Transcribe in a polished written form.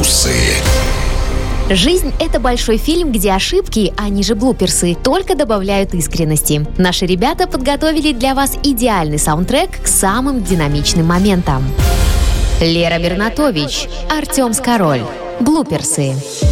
Блуперсы. Жизнь — это большой фильм, где ошибки, они же блуперсы, только добавляют искренности. Наши ребята подготовили для вас идеальный саундтрек к самым динамичным моментам. Лера Бернатович, Артем Скороль. Блуперсы.